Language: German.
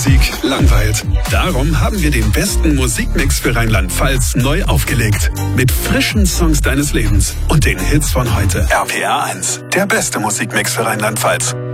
Musik langweilt. Darum haben wir den besten Musikmix für Rheinland-Pfalz neu aufgelegt. Mit frischen Songs deines Lebens und den Hits von heute. RPR 1, der beste Musikmix für Rheinland-Pfalz.